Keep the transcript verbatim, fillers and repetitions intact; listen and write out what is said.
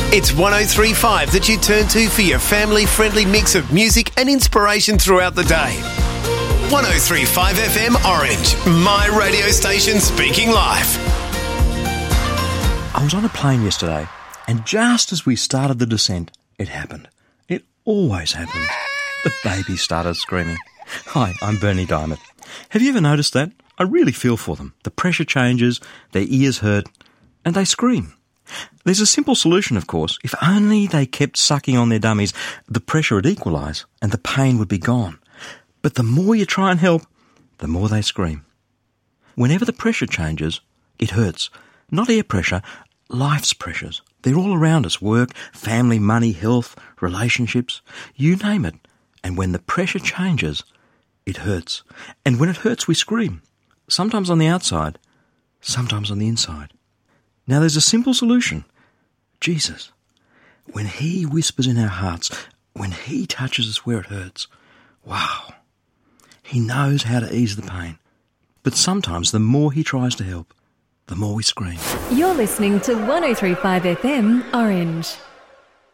It's one oh three point five that you turn to for your family-friendly mix of music and inspiration throughout the day. one oh three point five F M Orange, my radio station speaking live. I was on a plane yesterday, and just as we started the descent, it happened. It always happens. The baby started screaming. Hi, I'm Bernie Diamond. Have you ever noticed that? I really feel for them. The pressure changes, their ears hurt, and they scream. There's a simple solution, of course. If only they kept sucking on their dummies, the pressure would equalise and the pain would be gone. But the more you try and help, the more they scream. Whenever the pressure changes, it hurts. Not air pressure, life's pressures. They're all around us. Work, family, money, health, relationships. You name it. And when the pressure changes, it hurts. And when it hurts, we scream. Sometimes on the outside, sometimes on the inside. Now there's a simple solution. Jesus. When he whispers in our hearts, when he touches us where it hurts, wow. He knows how to ease the pain. But sometimes the more he tries to help, the more we scream. You're listening to one oh three point five F M Orange.